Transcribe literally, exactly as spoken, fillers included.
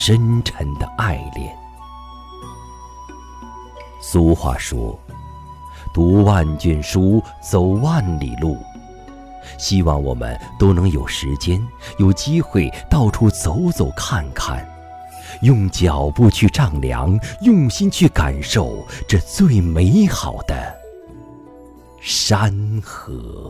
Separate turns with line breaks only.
深沉的爱恋。俗话说，读万卷书，走万里路。希望我们都能有时间、有机会到处走走看看，用脚步去丈量，用心去感受这最美好的山河。